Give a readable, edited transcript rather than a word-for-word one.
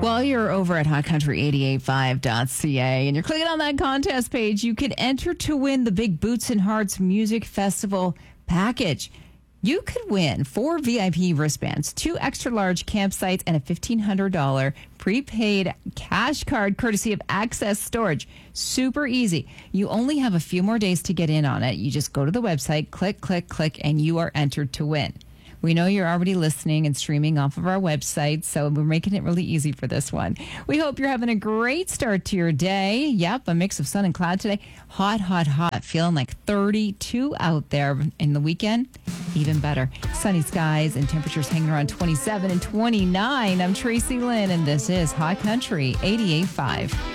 While you're over at hotcountry885.ca and you're clicking on that contest page, you could enter to win the Big Boots and Hearts Music Festival package. You could win 4 VIP wristbands, 2 extra large campsites, and a $1,500 prepaid cash card courtesy of Access Storage. Super easy. You only have a few more days to get in on it. You just go to the website, click, and you are entered to win. We know you're already listening and streaming off of our website, so we're making it really easy for this one. We hope you're having a great start to your day. Yep, a mix of sun and cloud today. Hot. Feeling like 32 out there in the weekend. Even better. Sunny skies and temperatures hanging around 27 and 29. I'm Tracy Lynn, and this is Hot Country 88.5.